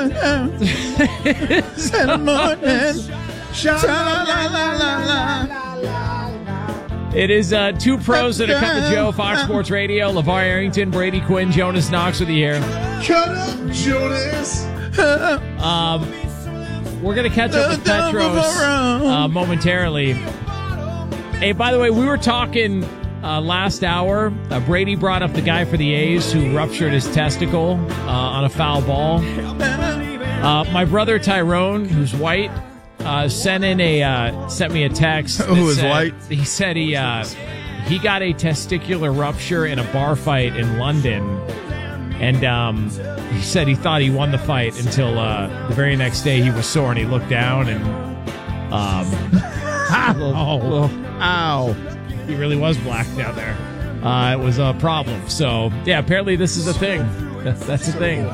in the morning. It is two pros and a cup of Joe, Fox Sports Radio. LeVar Arrington, Brady Quinn, Jonas Knox with you here. Shut up, Jonas. We're going to catch up with Petros momentarily. Hey, by the way, we were talking last hour. Brady brought up the guy for the A's who ruptured his testicle on a foul ball. My brother Tyrone, who's white, sent me a text. Who is white? He said he got a testicular rupture in a bar fight in London, and he said he thought he won the fight until the very next day he was sore and he looked down and Ow. He really was black down there. It was a problem. So yeah, apparently this is a thing. That's a thing.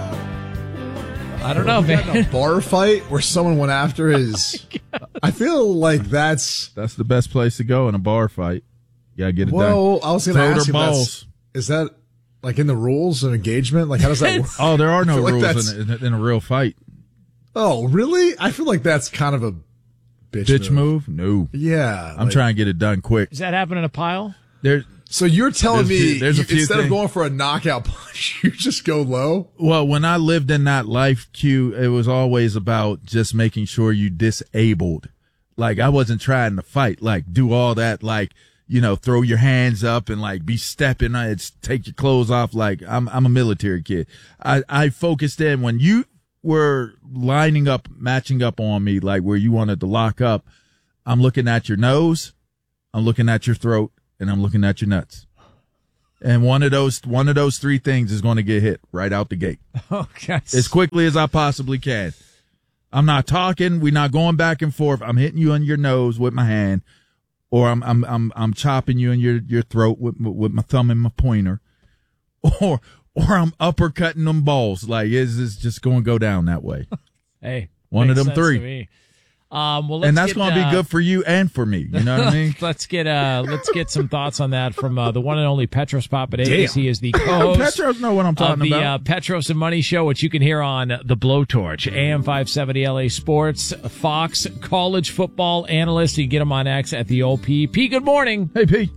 I don't know, man. A bar fight where someone went after his. I feel like that's the best place to go in a bar fight. You gotta get it done. Well, I was going to ask you, balls. Is that like in the rules of engagement? Like, how does that work? Oh, there are no like rules in a real fight. Oh, really? I feel like that's kind of a bitch move. No. Yeah. I'm trying to get it done quick. Does that happen in a pile? So you're telling me instead of things. going for a knockout punch, you just go low? Well, when I lived in that life, Q, it was always about just making sure you disabled. Like, I wasn't trying to fight, like, do all that, like, throw your hands up and, like, be stepping, take your clothes off. Like, I'm a military kid. I focused in when you were lining up, matching up on me, like where you wanted to lock up. I'm looking at your nose, I'm looking at your throat, and I'm looking at your nuts. And one of those three things is going to get hit right out the gate. Okay. As quickly as I possibly can. I'm not talking. We're not going back and forth. I'm hitting you on your nose with my hand, or I'm chopping you in your throat with my thumb and my pointer, or I'm uppercutting them balls. Like, it's just going to go down that way. Hey, one of them sense three. to me. Well, and that's going to be good for you and for me. You know what I mean? Let's get some thoughts on that from the one and only Petros Papadakis. He is the co-host. Petros know what I'm talking about. The Petros and Money Show, which you can hear on the Blowtorch, AM 570 LA Sports, Fox college football analyst. You can get him on X at the OP. P, good morning. Hey, P.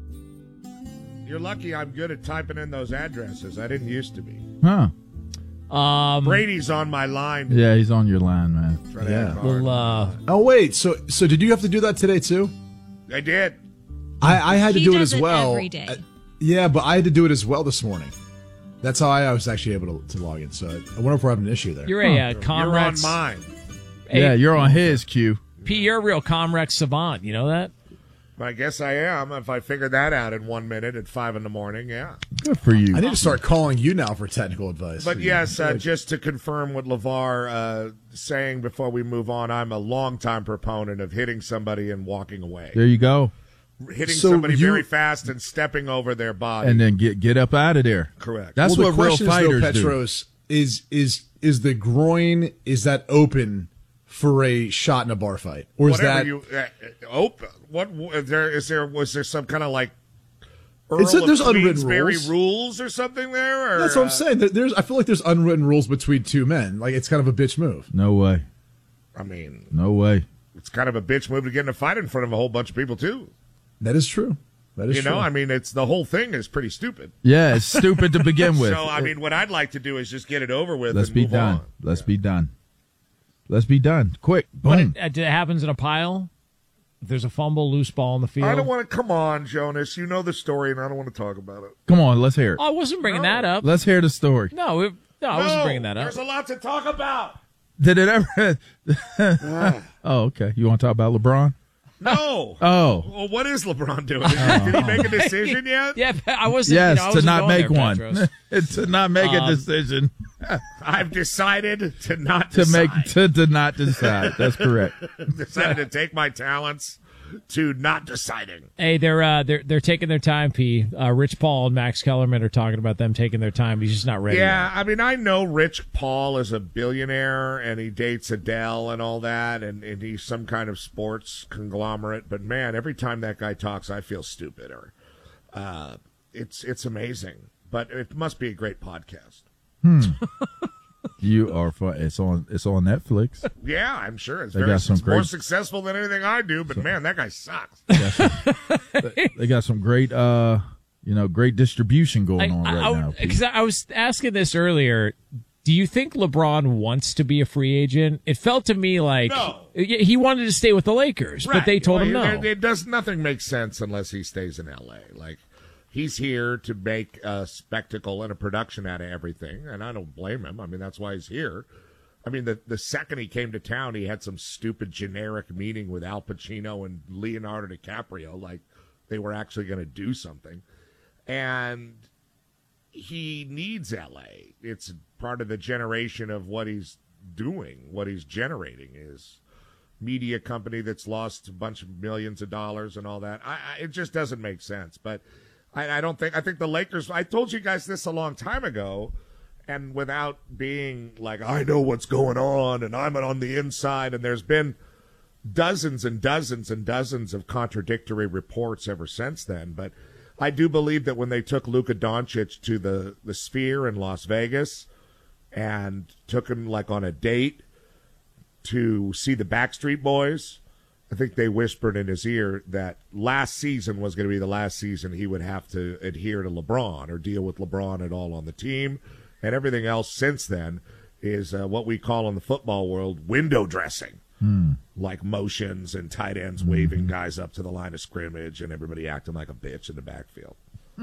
You're lucky I'm good at typing in those addresses. I didn't used to be. Huh. Brady's on my line. Yeah, he's on your line, man. Yeah. Well, wait. So did you have to do that today too? I did. I had to do it as well. Every day. Yeah, but I had to do it as well this morning. That's how I was actually able to log in. So I wonder if we're having an issue there. you're a Comrex. You're on mine. Hey, Yeah, you're on his, Q. P, you're a real Comrex savant. You know that? I guess I am. If I figure that out in 1 minute at 5 a.m, yeah. Good for you. I need to start calling you now for technical advice. But yes, just to confirm what LeVar saying before we move on, I'm a longtime proponent of hitting somebody and walking away. There you go. Hitting somebody very fast and stepping over their body. And then get up out of there. Correct. That's well, what real fighters Petros, is the groin, is that open for a shot in a bar fight? Or is Whatever that you open? What was there some kind of like there's unwritten Queensberry rules. rules or something there? Or, That's what I'm saying. I feel like there's unwritten rules between two men. Like, it's kind of a bitch move. No way. I mean, No way. it's kind of a bitch move to get in a fight in front of a whole bunch of people too. That is true. That is true. I mean, it's the whole thing is pretty stupid. Yeah, it's stupid to begin with. So I mean, what I'd like to do is just get it over with. Let's and be move done. on. Let's be done. Let's be done. Quick. But Boom. it happens in a pile. If there's a fumble, loose ball in the field. I don't want to. Come on, Jonas. You know the story, and I don't want to talk about it. Come on, let's hear it. Oh, I wasn't bringing that up. Let's hear the story. No, I wasn't bringing that up. There's a lot to talk about. Did it ever? Oh, okay. You want to talk about LeBron? No. Oh. Well, what is LeBron doing? Did he make a decision yet? Yeah, I wasn't. Yes, I to wasn't not going make there, one. Petros. To not make a decision. I've decided to not To decide. to not decide. That's correct. Decided to take my talents to not deciding. Hey, they're taking their time. P. Rich Paul and Max Kellerman are talking about them taking their time. He's just not ready. Yeah, yet. I mean, I know Rich Paul is a billionaire and he dates Adele and all that, and he's some kind of sports conglomerate. But man, every time that guy talks, I feel stupider. It's amazing, but it must be a great podcast. You are fun. It's on Netflix. Yeah, I'm sure it's more successful than anything I do. But man, that guy sucks. They got some great, great distribution going on right now. Because I was asking this earlier. Do you think LeBron wants to be a free agent? It felt to me like he wanted to stay with the Lakers, right. But they told him no. Nothing makes sense unless he stays in L.A. Like, he's here to make a spectacle and a production out of everything, and I don't blame him. I mean, that's why he's here. I mean, the second he came to town, he had some stupid generic meeting with Al Pacino and Leonardo DiCaprio, like they were actually going to do something. And he needs L.A. It's part of the generation of what he's doing, what he's generating is media company that's lost a bunch of millions of dollars and all that. It just doesn't make sense. But I think the Lakers, I told you guys this a long time ago, and without being like, I know what's going on and I'm on the inside, and there's been dozens and dozens and dozens of contradictory reports ever since then. But I do believe that when they took Luka Doncic to the Sphere in Las Vegas and took him like on a date to see the Backstreet Boys, I think they whispered in his ear that last season was going to be the last season he would have to adhere to LeBron or deal with LeBron at all on the team. And everything else since then is what we call in the football world window dressing. Like motions and tight ends waving guys up to the line of scrimmage and everybody acting like a bitch in the backfield.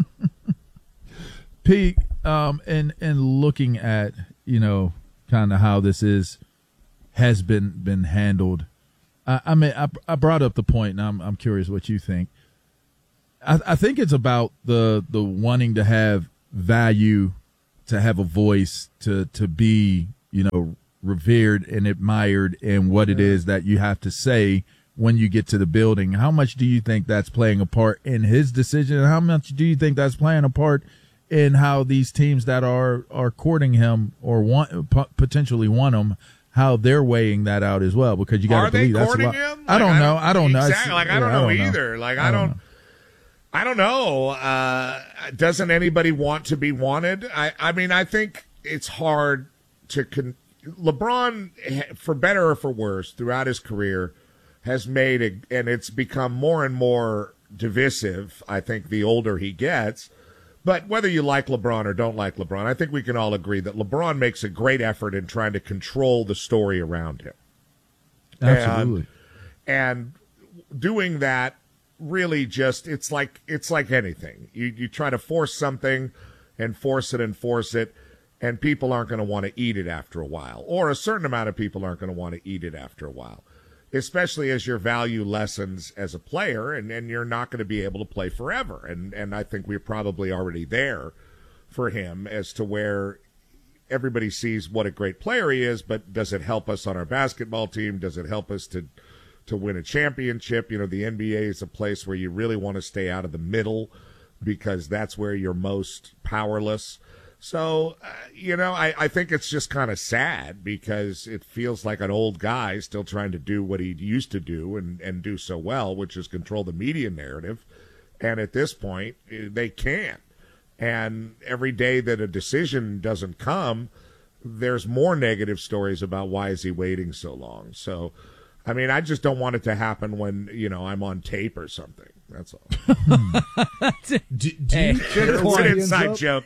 Pete, and looking at, kind of how this has been handled. I brought up the point, and I'm curious what you think. I think it's about the wanting to have value, to have a voice, to be, revered and admired in what it is that you have to say when you get to the building. How much do you think that's playing a part in his decision? And how much do you think that's playing a part in how these teams that are courting him or potentially want him, how they're weighing that out as well? Because you got to believe that's courting him? I don't know. I don't know. Exactly. I don't know either. Like, I don't know. Doesn't anybody want to be wanted? I mean, I think it's hard to LeBron, for better or for worse, throughout his career, has made and it's become more and more divisive, I think, the older he gets. But whether you like LeBron or don't like LeBron, I think we can all agree that LeBron makes a great effort in trying to control the story around him. Absolutely. And doing that really just, it's like anything. You try to force something and force it, and people aren't going to want to eat it after a while, or a certain amount of people aren't going to want to eat it after a while, especially as your value lessens as a player, and you're not going to be able to play forever. And I think we're probably already there for him as to where everybody sees what a great player he is, but does it help us on our basketball team? Does it help us to win a championship? The NBA is a place where you really want to stay out of the middle because that's where you're most powerless. So, I think it's just kind of sad because it feels like an old guy still trying to do what he used to do and do so well, which is control the media narrative. And at this point, they can't. And every day that a decision doesn't come, there's more negative stories about why is he waiting so long. So, I mean, I just don't want it to happen when, I'm on tape or something. That's all. do you care it's an inside joke.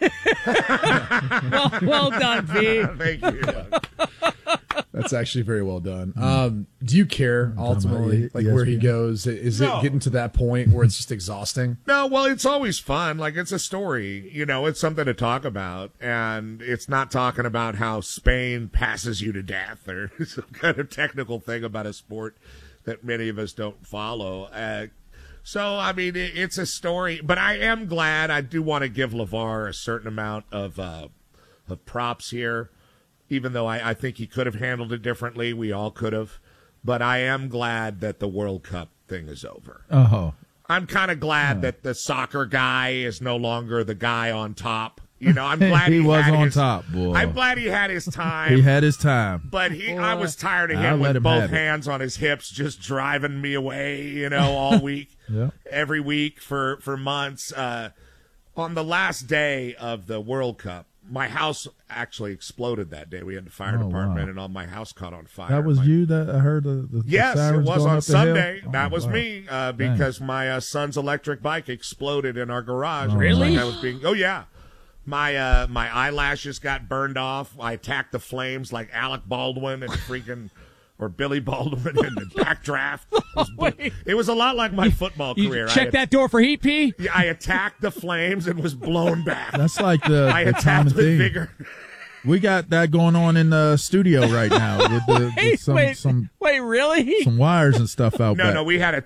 well done, Pete. Thank you. That's actually very well done. Do you care ultimately, where he goes? Is it getting to that point where it's just exhausting? No, well, it's always fun. Like, it's a story. It's something to talk about, and it's not talking about how Spain passes you to death or some kind of technical thing about a sport that many of us don't follow. So, I mean, it's a story, but I am glad. I do want to give LeVar a certain amount of props here, even though I think he could have handled it differently. We all could have. But I am glad that the World Cup thing is over. Oh. I'm kind of glad that the soccer guy is no longer the guy on top. I'm glad he was on top, boy. I'm glad he had his time. He had his time. But I was tired of him with both hands on his hips just driving me away, all week, every week for months. On the last day of the World Cup, my house actually exploded that day. We had the fire department, and all my house caught on fire. That was you that I heard the yes, it was on Sunday. That was wow. me because my son's electric bike exploded in our garage. Really? Yeah. My eyelashes got burned off. I attacked the flames like Alec Baldwin and or Billy Baldwin in the backdraft. It was a lot like my football career. Check that door for heat, P? Yeah, I attacked the flames and was blown back. That's like I attacked with vigor. We got that going on in the studio right now with some really? Some wires and stuff out back. No, we had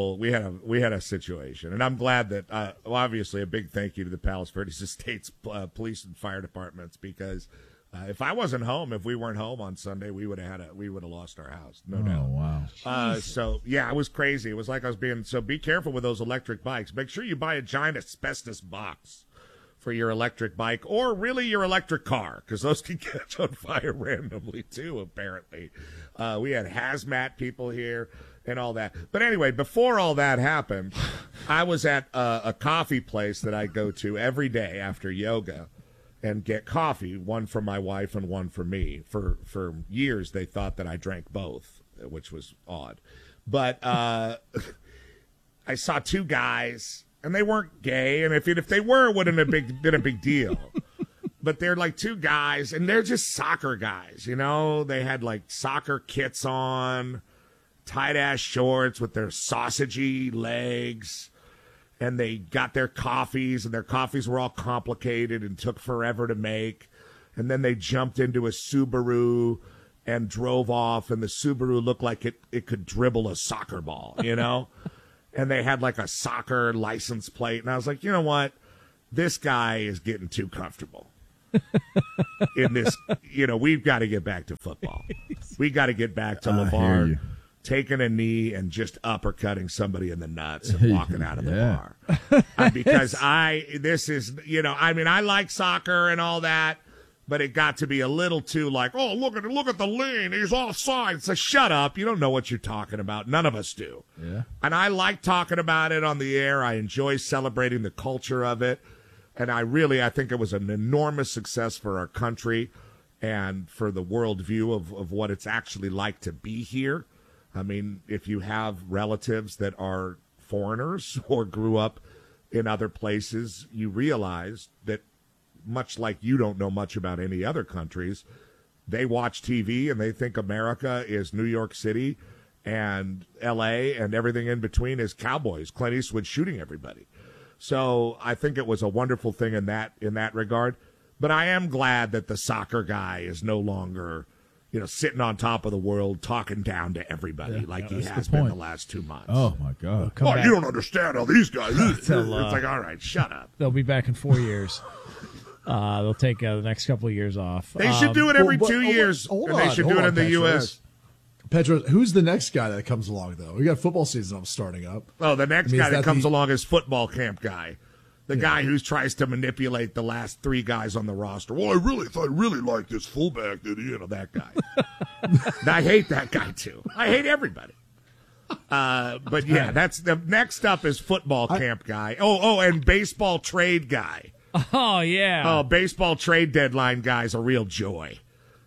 a situation, and I'm glad that obviously a big thank you to the Palos Verdes Estates police and fire departments, because if I wasn't home, if we weren't home on Sunday, we would have lost our house. No doubt. Wow. So yeah, it was crazy. It was like I was being, so be careful with those electric bikes. Make sure you buy a giant asbestos box for your electric bike, or really your electric car, because those can catch on fire randomly too, apparently. We had hazmat people here and all that. But anyway, before all that happened, I was at a coffee place that I go to every day after yoga and get coffee, one for my wife and one for me. For years, they thought that I drank both, which was odd. But I saw two guys, and they weren't gay, and if they were, it wouldn't have been a big deal. But they're like two guys, and they're just soccer guys, you know? They had like soccer kits on, tight-ass shorts with their sausagey legs, and they got their coffees, and their coffees were all complicated and took forever to make. And then they jumped into a Subaru and drove off, and the Subaru looked like it could dribble a soccer ball, you know? And they had like a soccer license plate. And I was like, you know what? This guy is getting too comfortable in this. You know, we've got to get back to football. We got to get back to LeVar taking a knee and just uppercutting somebody in the nuts and walking out of the bar. Because this is, you know, I mean, I like soccer and all that, but it got to be a little too like, oh, look at the lean. He's offside. So shut up. You don't know what you're talking about. None of us do. Yeah. And I like talking about it on the air. I enjoy celebrating the culture of it. And I think it was an enormous success for our country and for the worldview of what it's actually like to be here. I mean, if you have relatives that are foreigners or grew up in other places, you realize that much like you don't know much about any other countries, they watch TV and they think America is New York City and L.A. and everything in between is cowboys, Clint Eastwood shooting everybody. So I think it was a wonderful thing in that regard. But I am glad that the soccer guy is no longer, you know, sitting on top of the world talking down to everybody like he has been the last 2 months. Oh, my God. You don't understand how these guys it's like, all right, shut up. They'll be back in 4 years. They'll take the next couple of years off. They should do it every 2 years. And they should do it in the U.S. Pedro, who's the next guy that comes along, though? We got football season starting up. Oh, the next guy that comes along is football camp guy. The guy who tries to manipulate the last three guys on the roster. Well, I really like this fullback, that guy. I hate that guy, too. I hate everybody. But, yeah, that's the next up is football camp guy. Oh, and baseball trade guy. Oh, yeah. Oh, baseball trade deadline guy's a real joy.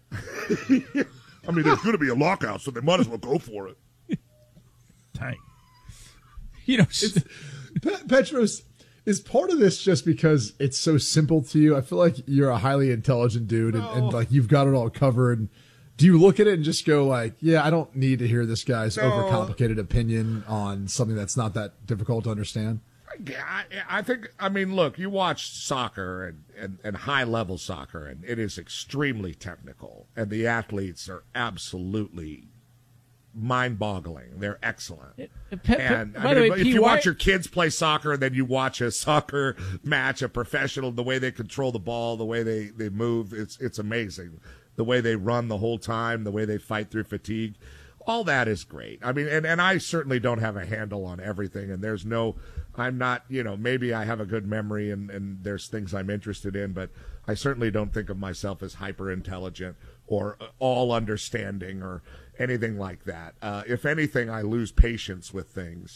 I mean, there's going to be a lockout, so they might as well go for it. Dang. You know, Petros, is part of this just because it's so simple to you? I feel like you're a highly intelligent dude and like you've got it all covered. Do you look at it and just go like, yeah, I don't need to hear this guy's overcomplicated opinion on something that's not that difficult to understand? I think, I mean, look, you watch soccer and high-level soccer, and it is extremely technical, and the athletes are absolutely mind-boggling. They're excellent. If you watch your kids play soccer and then you watch a soccer match, a professional, the way they control the ball, the way they move, it's amazing. The way they run the whole time, the way they fight through fatigue. All that is great. I mean, and I certainly don't have a handle on everything, and I'm not, maybe I have a good memory and there's things I'm interested in, but I certainly don't think of myself as hyper intelligent or all understanding or anything like that. If anything, I lose patience with things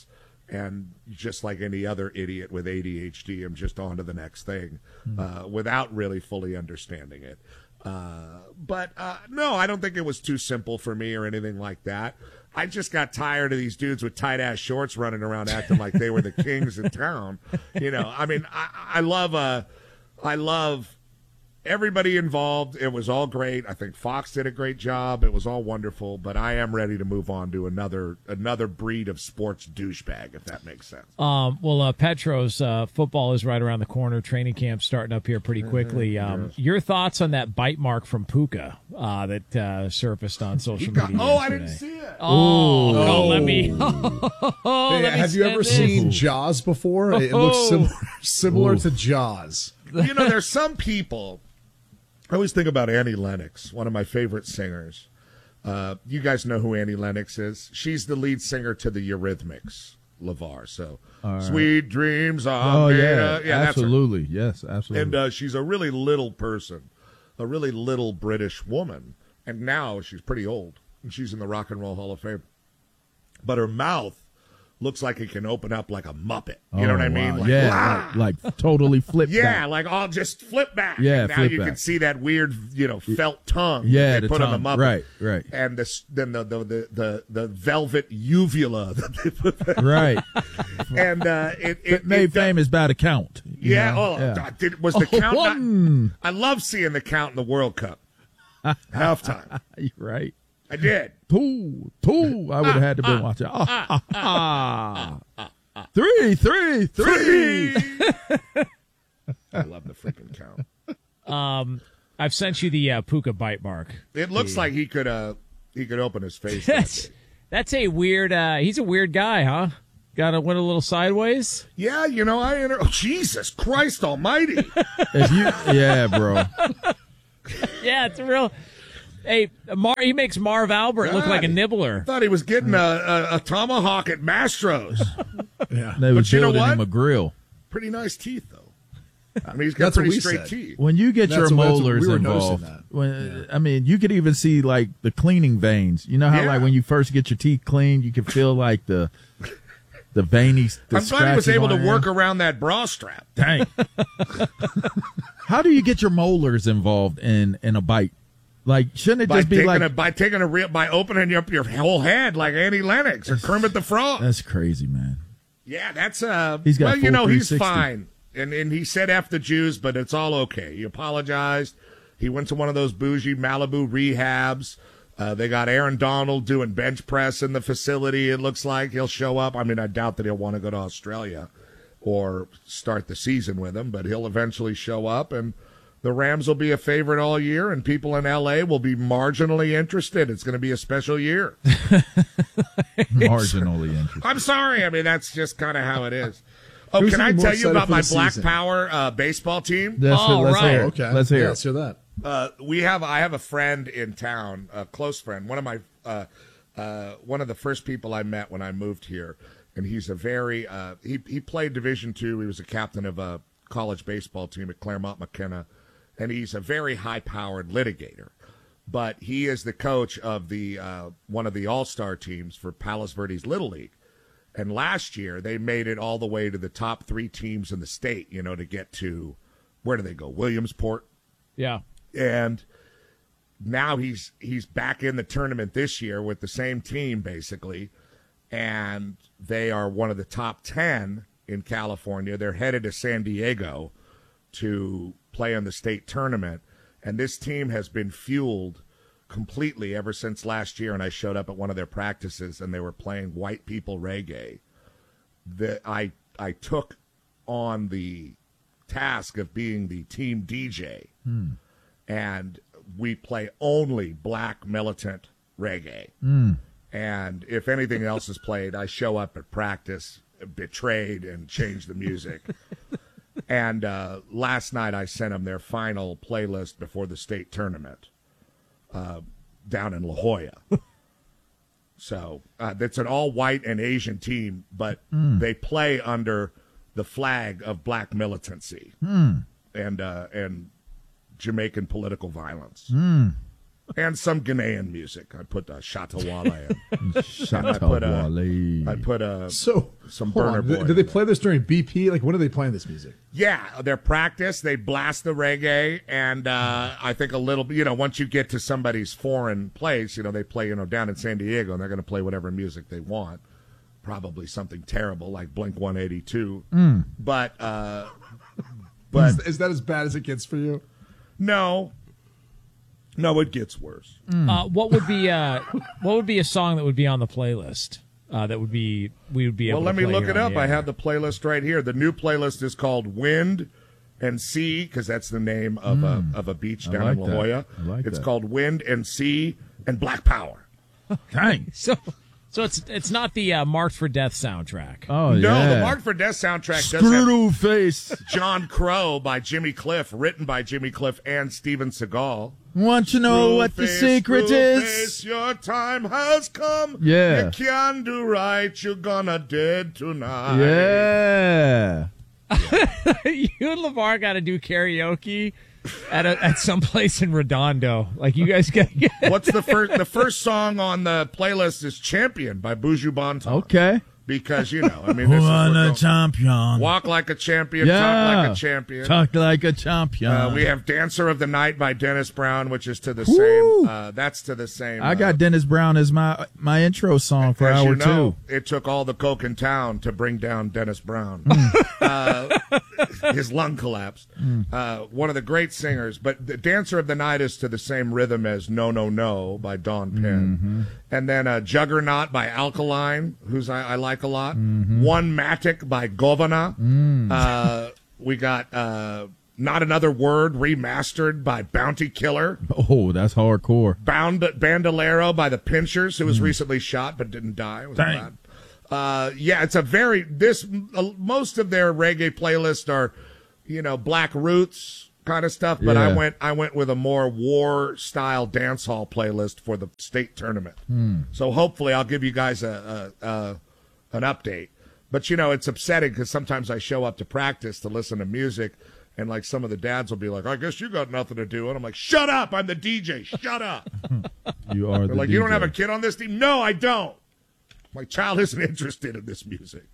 And just like any other idiot with ADHD, I'm just on to the next thing without really fully understanding it. But no, I don't think it was too simple for me or anything like that. I just got tired of these dudes with tight-ass shorts running around acting like they were the kings in town. I mean, I love everybody involved. It was all great. I think Fox did a great job. It was all wonderful, but I am ready to move on to another breed of sports douchebag, if that makes sense. Petros, football is right around the corner. Training camp starting up here pretty quickly. Your thoughts on that bite mark from Puka that surfaced on social media yesterday? I didn't see it. Let me. Have you ever seen Jaws before? It looks similar to Jaws. There's some people. I always think about Annie Lennox, one of my favorite singers. You guys know who Annie Lennox is? She's the lead singer to the Eurythmics, LeVar. So, Sweet Dreams are absolutely. Yes, absolutely. And she's a really little person, a really little British woman. And now she's pretty old, and she's in the Rock and Roll Hall of Fame. But her mouth looks like it can open up like a Muppet. You know what I mean? Like, like totally flip back. Yeah, like I'll just flip back. Yeah, and now flip you back. can see that weird, felt tongue. Yeah, they put on the Muppet. Right. And then the velvet uvula. Right. And it made famous by the count. Was the count? I love seeing the count in the World Cup. Halftime. Right. I did. Two. I would have had to be watching. 3. I love the freaking count. I've sent you the Puka bite mark. It looks like he could open his face. That's a weird. He's a weird guy, huh? Got to went a little sideways. Yeah, Jesus Christ Almighty! Bro. Yeah, it's a real. Hey, he makes Marv Albert look like a nibbler. I thought he was getting a tomahawk at Mastro's. Yeah, they was building him a grill. Pretty nice teeth, though. I mean, he's got pretty straight teeth. When you get your molars involved, I mean, you could even see like the cleaning veins. You know how like when you first get your teeth cleaned, you can feel like the veiny. I'm glad he was able to work around that bra strap. Dang. How do you get your molars involved in a bite? Like, shouldn't it just be like by opening up your whole head like Annie Lennox or Kermit the Frog? That's crazy, man. Yeah, that's he's got he's fine, and he said F the Jews, but it's all okay. He apologized. He went to one of those bougie Malibu rehabs. They got Aaron Donald doing bench press in the facility. It looks like he'll show up. I mean, I doubt that he'll want to go to Australia or start the season with him, but he'll eventually show up and. The Rams will be a favorite all year, and people in L.A. will be marginally interested. It's going to be a special year. Marginally interested. I'm sorry. I mean, that's just kind of how it is. Oh, can I tell you about my Black Power baseball team? Let's hear it. Okay. Let's hear that. I have a friend in town, a close friend, one of the first people I met when I moved here, and he's a very he played Division II. He was a captain of a college baseball team at Claremont McKenna. And he's a very high-powered litigator. But he is the coach of the one of the all-star teams for Palos Verdes Little League. And last year, they made it all the way to the top 3 teams in the state, to get to, where do they go, Williamsport? Yeah. And now he's back in the tournament this year with the same team, basically. And they are one of the top 10 in California. They're headed to San Diego to play in the state tournament, and this team has been fueled completely ever since last year. And I showed up at one of their practices, and they were playing white people reggae. I took on the task of being the team DJ, and we play only black militant reggae. And if anything else is played, I show up at practice betrayed and change the music. And last night I sent them their final playlist before the state tournament down in La Jolla. So that's an all-white and Asian team, but they play under the flag of black militancy and Jamaican political violence. and some Ghanaian music. I put Shatawale in. Shatawale. I put some hold Burner on. Boy. Do they play this during BP? Like, when are they playing this music? Yeah, they're practice. They blast the reggae, and I think a little, once you get to somebody's foreign place, they play, down in San Diego, and they're going to play whatever music they want. Probably something terrible like Blink 182. But Is that as bad as it gets for you? no, it gets worse. What would be a song that would be on the playlist? We would be able. Well, let to me play look here it on up. the I air. have the playlist right here. The new playlist is called Wind and Sea, because that's the name of a beach down in La that. Jolla. I like It's that. called Wind and Sea and Black Power. Dang. So it's not the Marked for Death soundtrack. Oh, No, yeah. the Mark for Death soundtrack does have Screw face. John Crow by Jimmy Cliff, written by Jimmy Cliff and Steven Seagal. Want you know what the Screwface, secret Screwface, is? your time has come. Yeah. You can do right. You're gonna dead tonight. Yeah. You and LeVar got to do karaoke at some place in Redondo. Like, you guys got. What's the first song on the playlist is Champion by Buju Banton. Okay. Because, this is what we're champion. Walk like a champion, talk like a champion. Talk like a champion. We have Dancer of the Night by Dennis Brown, which is to the Woo! same. That's to the same. I got Dennis Brown as my intro song for as hour you know, 2. it took all the coke in town to bring down Dennis Brown. His lung collapsed. One of the great singers, but the Dancer of the Night is to the same rhythm as No No No by Don Penn, and then Juggernaut by Alkaline, who's I like a lot. One Matic by Govana. We got Not Another Word remastered by Bounty Killer. Oh, that's hardcore. Bandolero by the Pinchers, who was recently shot but didn't die. It was Dang. bad. It's a most of their reggae playlists are, Black Roots kind of stuff, but Yeah. I went with a more war style dance hall playlist for the state tournament. So hopefully I'll give you guys an update. But it's upsetting because sometimes I show up to practice to listen to music, and like some of the dads will be like, "I guess you got nothing to do," and I'm like, "Shut up! I'm the DJ. Shut up." You are They're like, "You don't have a kid on this team?" No, I don't. My child isn't interested in this music.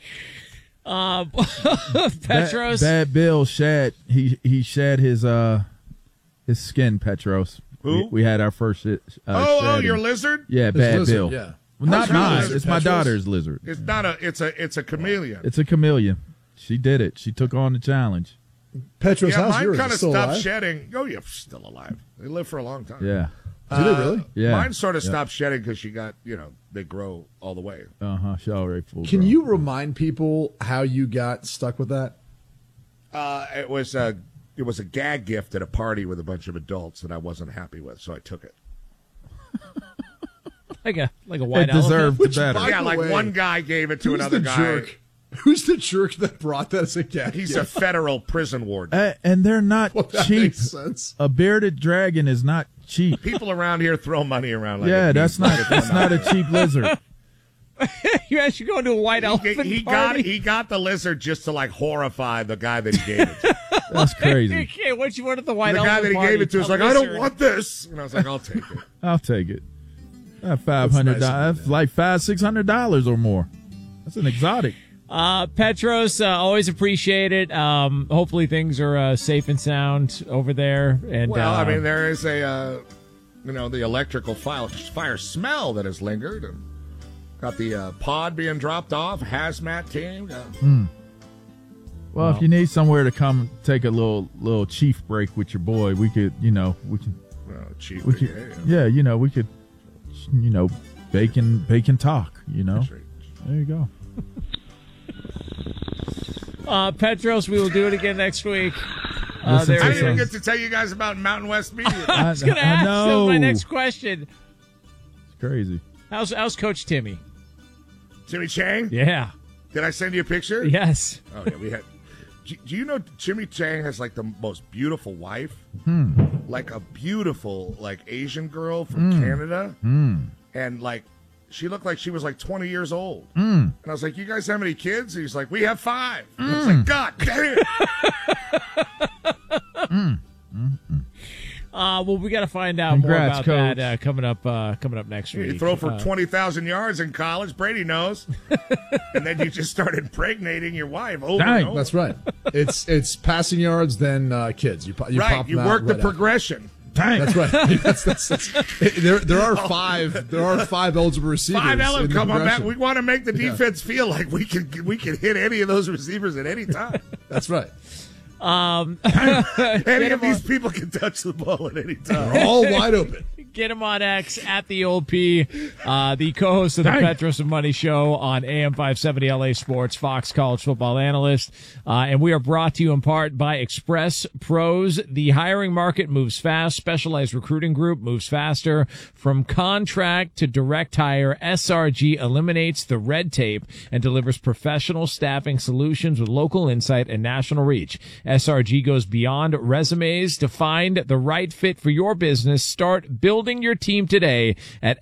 Petros. Bad Bill shed. He shed his skin. Petros. Who? We had our first. Oh, shedding. your lizard? Yeah, This Bad lizard, Bill. yeah. Well, not How's your mine. lizard, It's my Petros? daughter's lizard. It's not a. It's a chameleon. It's a chameleon. She did it. She took on the challenge. Petros, Yeah, how's mine yours? kind of Still stopped alive? shedding. Oh, yeah, still alive. They live for a long time. Yeah. Do they really? Yeah. Mine sort of Yeah. stopped shedding because she got, they grow all the way. She already full. Can grown. you remind people how you got stuck with that? It was a gag gift at a party with a bunch of adults that I wasn't happy with, so I took it. like a white It deserved Which, better. by Yeah, the like way, one guy gave it to Who's another the guy. jerk? Who's the jerk that brought that as a gag? He's a federal prison warden. And they're not Well, that cheap. makes sense. A bearded dragon is not cheap. People around here throw money around. Like Yeah, it that's means not that's not a cheap lizard. You actually go to a white elephant he party? he got the lizard just to like horrify the guy that he gave it to. That's crazy. Okay, what you wanted the white The guy elephant that he party? gave it to was A like, I don't lizard. want this, and I was like, I'll take it. I'll take it. $500. That's like $600 or more. That's an exotic. Petros, always appreciate it. Hopefully things are safe and sound over there. And Well, I mean, there is the electrical fire smell that has lingered. And got the pod being dropped off, hazmat team. Well, if you need somewhere to come take a little chief break with your boy, we could, Chief we could, yeah, we could, bake and talk, There you go. Petros, we will do it again next week. Listen I to didn't even some- get to tell you guys about Mountain West Media. I was going to ask that was my next question. It's crazy. How's Coach Timmy? Timmy Chang? Yeah. Did I send you a picture? Yes. Oh, yeah, we had. Do you know Jimmy Chang has like the most beautiful wife? Like a beautiful Asian girl from Canada, and like she looked like she was like 20 years old. And I was like, "You guys have any kids?" And he's like, "We have 5." And I was like, "God damn!" Well, we got to find out Congrats, more about Coach. that coming up next week. You throw for 20,000 yards in college, Brady knows. And then you just start impregnating your wife over and over. That's right. It's passing yards, then kids. You pop them out work the right progression. That's right. There are five eligible receivers. Come on back. We want to make the defense feel like we can hit any of those receivers at any time. That's right. Any of these people can touch the ball at any time. They're all wide open. Get him on X at the old P, the co-host of the Petros and Money Show on AM 570 LA Sports, Fox College football analyst. And we are brought to you in part by Express Pros. The hiring market moves fast. Specialized recruiting group moves faster. From contract to direct hire, SRG eliminates the red tape and delivers professional staffing solutions with local insight and national reach. SRG goes beyond resumes to find the right fit for your business. Start building your team today at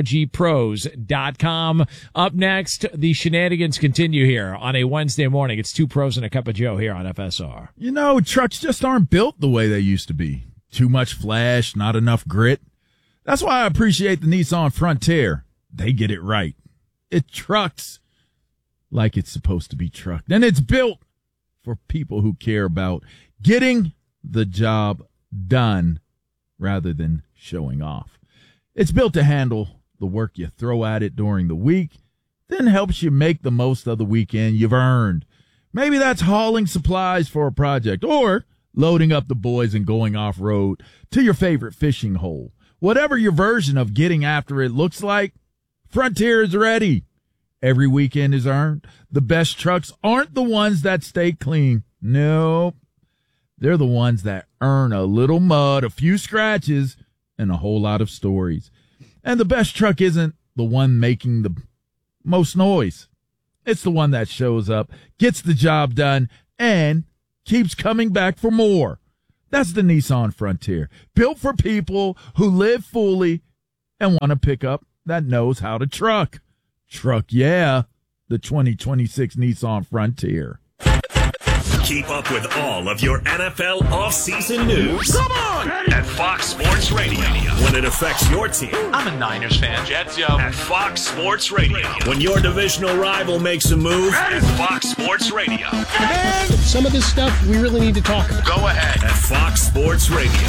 srgpros.com. Up next, the shenanigans continue here on a Wednesday morning. It's Two Pros and a Cup of Joe here on FSR. You know, trucks just aren't built the way they used to be. Too much flash, not enough grit. That's why I appreciate the Nissan Frontier. They get it right. It trucks like it's supposed to be trucked. And it's built for people who care about getting the job done rather than showing off. It's built to handle the work you throw at it during the week, then helps you make the most of the weekend you've earned. Maybe that's hauling supplies for a project or loading up the boys and going off-road to your favorite fishing hole. Whatever your version of getting after it looks like, Frontier is ready. Every weekend is earned. The best trucks aren't the ones that stay clean. Nope. They're the ones that earn a little mud, a few scratches, and a whole lot of stories. And the best truck isn't the one making the most noise. It's the one that shows up, gets the job done, and keeps coming back for more. That's the Nissan Frontier, built for people who live fully and want a pickup that knows how to truck. Truck, yeah, the 2026 Nissan Frontier. Keep up with all of your NFL offseason news. Come on! At Fox Sports Radio. When it affects your team. I'm a Niners fan. Jets, yo. At Fox Sports Radio. When your divisional rival makes a move. At Fox Sports Radio. And some of this stuff we really need to talk about. Go ahead. At Fox Sports Radio.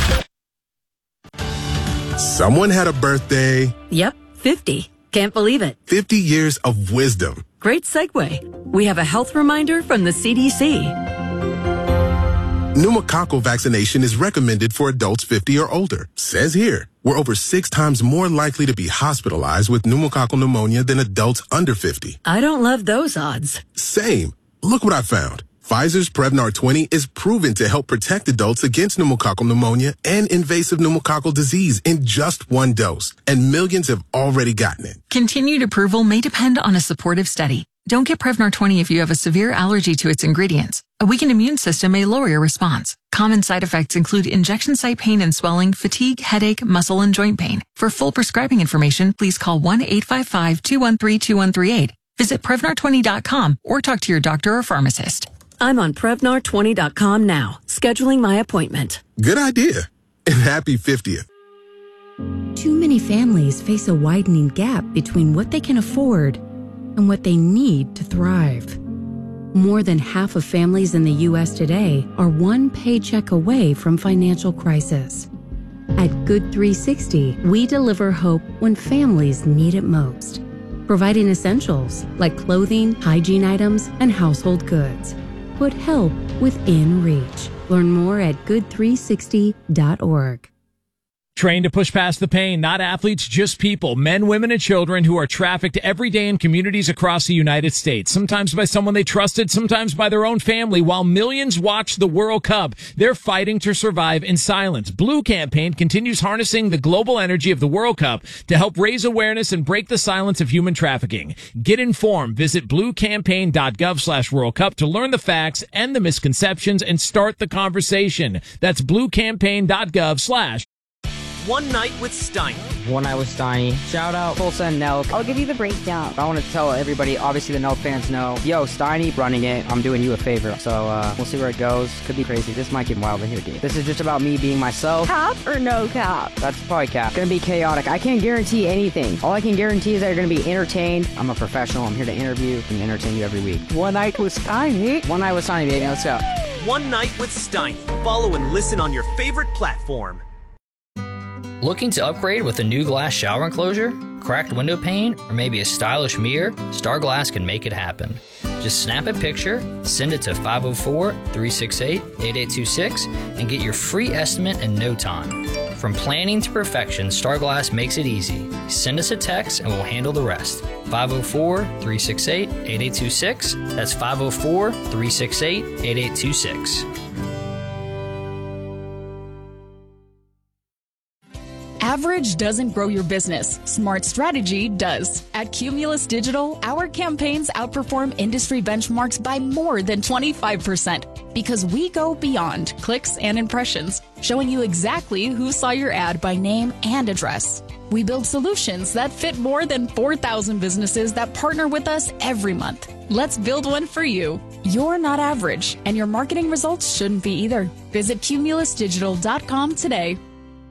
Someone had a birthday. Yep, 50. Can't believe it. 50 years of wisdom. Great segue. We have a health reminder from the CDC. Pneumococcal vaccination is recommended for adults 50 or older. Says here, we're over 6 times more likely to be hospitalized with pneumococcal pneumonia than adults under 50. I don't love those odds. Same. Look what I found. Pfizer's Prevnar 20 is proven to help protect adults against pneumococcal pneumonia and invasive pneumococcal disease in just 1 dose. And millions have already gotten it. Continued approval may depend on a supportive study. Don't get Prevnar 20 if you have a severe allergy to its ingredients. A weakened immune system may lower your response. Common side effects include injection site pain and swelling, fatigue, headache, muscle, and joint pain. For full prescribing information, please call 1-855-213-2138. Visit Prevnar20.com or talk to your doctor or pharmacist. I'm on Prevnar20.com now, scheduling my appointment. Good idea. And happy 50th. Too many families face a widening gap between what they can afford and what they need to thrive. More than half of families in the U.S. today are one paycheck away from financial crisis. At Good 360, we deliver hope when families need it most, providing essentials like clothing, hygiene items, and household goods. Put help within reach. Learn more at good360.org. Trained to push past the pain, not athletes, just people, men, women, and children who are trafficked every day in communities across the United States, sometimes by someone they trusted, sometimes by their own family. While millions watch the World Cup, they're fighting to survive in silence. Blue Campaign continues harnessing the global energy of the World Cup to help raise awareness and break the silence of human trafficking. Get informed. Visit bluecampaign.gov/World Cup to learn the facts and the misconceptions and start the conversation. That's bluecampaign.gov/ One Night with Steiny. One Night with Steiny. Shout out Tulsa and Nelk. I'll give you the breakdown. I want to tell everybody, obviously the Nelk fans know, yo, Steiny running it, I'm doing you a favor. So we'll see where it goes. Could be crazy. This might get wild in here, dude. This is just about me being myself. Cap or no cap? That's probably cap. It's gonna be chaotic. I can't guarantee anything. All I can guarantee is that you're gonna be entertained. I'm a professional. I'm here to interview and entertain you every week. One Night with Steiny. One Night with Steiny, baby. Let's go. One Night with Steiny. Follow and listen on your favorite platform. Looking to upgrade with a new glass shower enclosure, cracked window pane, or maybe a stylish mirror? Star Glass can make it happen. Just snap a picture, send it to 504-368-8826, and get your free estimate in no time. From planning to perfection, Star Glass makes it easy. Send us a text and we'll handle the rest. 504-368-8826. That's 504-368-8826. Average doesn't grow your business. Smart strategy does. At Cumulus Digital, our campaigns outperform industry benchmarks by more than 25% because we go beyond clicks and impressions, showing you exactly who saw your ad by name and address. We build solutions that fit more than 4,000 businesses that partner with us every month. Let's build one for you. You're not average, and your marketing results shouldn't be either. Visit cumulusdigital.com today.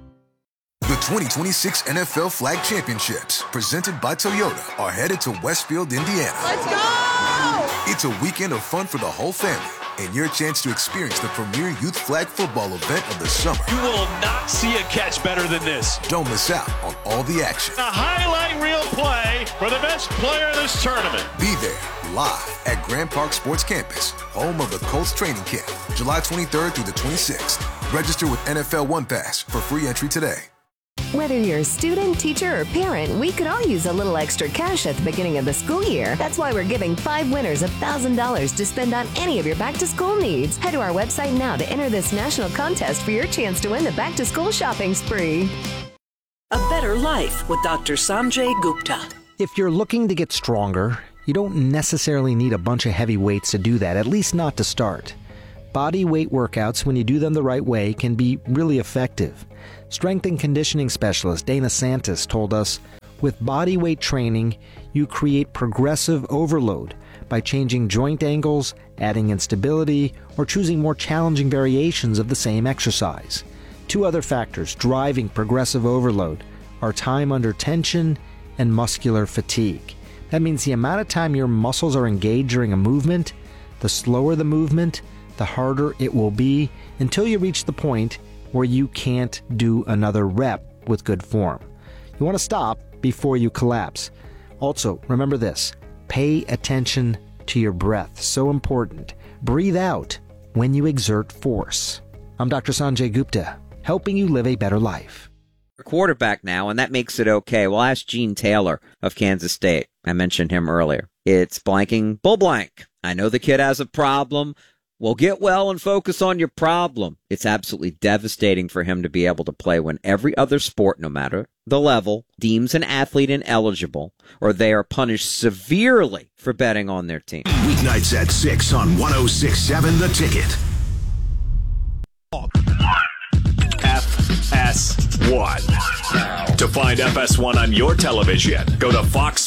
The 2026 NFL Flag Championships, presented by Toyota, are headed to Westfield, Indiana. Let's go! It's a weekend of fun for the whole family and your chance to experience the premier youth flag football event of the summer. You will not see a catch better than this. Don't miss out on all the action. A highlight reel play for the best player of this tournament. Be there live at Grand Park Sports Campus, home of the Colts training camp, July 23rd through the 26th. Register with NFL One Pass for free entry today. Whether you're a student, teacher, or parent, we could all use a little extra cash at the beginning of the school year. That's why we're giving 5 winners $1,000 to spend on any of your back-to-school needs. Head to our website now to enter this national contest for your chance to win the back-to-school shopping spree. A better life with Dr. Sanjay Gupta. If you're looking to get stronger, you don't necessarily need a bunch of heavy weights to do that, at least not to start. Body weight workouts, when you do them the right way, can be really effective. Strength and conditioning specialist Dana Santis told us, with body weight training, you create progressive overload by changing joint angles, adding instability, or choosing more challenging variations of the same exercise. 2 other factors driving progressive overload are time under tension and muscular fatigue. That means the amount of time your muscles are engaged during a movement, the slower the movement, the harder it will be until you reach the point where you can't do another rep with good form. You want to stop before you collapse. Also, remember this, pay attention to your breath. So important. Breathe out when you exert force. I'm Dr. Sanjay Gupta, helping you live a better life. Quarterback now, and that makes it okay. Well, ask Gene Taylor of Kansas State. I mentioned him earlier. It's blanking bull blank. I know the kid has a problem. Well, get well and focus on your problem. It's absolutely devastating for him to be able to play when every other sport, no matter the level, deems an athlete ineligible, or they are punished severely for betting on their team. Weeknights at 6 on 106.7 The Ticket. FS1. To find FS1 on your television, go to Fox